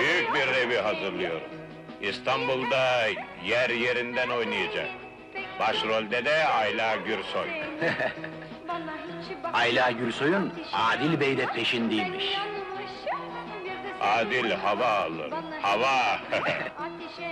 büyük bir revi hazırlıyorum. İstanbul'da yer yerinden oynayacak. Başrolde de Ayla Gürsoy. Ayla Gürsoy'un Adil Bey de peşindeymiş. Adil hava alır, hava!